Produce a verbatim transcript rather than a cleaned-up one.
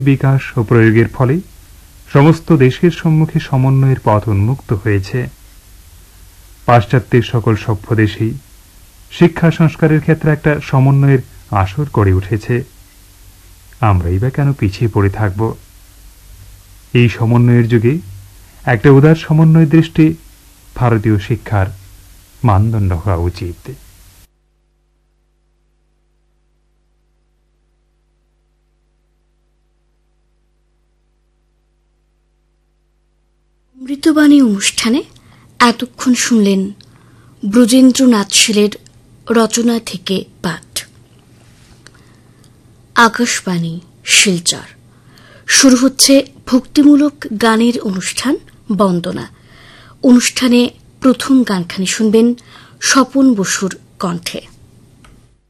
বিকাশ ও প্রয়োগের ফলে সমস্ত দেশের সম্মুখে সমন্বয়ের পথ উন্মুক্ত হয়েছে। পাশ্চাত্যের সকল সভ্য দেশেই শিক্ষা সংস্কারের ক্ষেত্রে একটা সমন্বয়ের আসর গড়ে উঠেছে। আমরাই বা কেন পিছিয়ে পড়ে থাকব? এই সমন্বয়ের যুগে একটা উদার সমন্বয় দৃষ্টি ভারতীয় শিক্ষার মানদণ্ড হওয়া উচিত। অমৃতবাণী অনুষ্ঠানে এতক্ষণ শুনলেন ব্রজেন্দ্রনাথ শীলের রচনা থেকে পাঠ। আকাশবাণী শিলচর। শুরু হচ্ছে ভক্তিমূলক গানের অনুষ্ঠান বন্দনা। অনুষ্ঠানে প্রথম গানখানি শুনবেন স্বপন বসুর কণ্ঠে।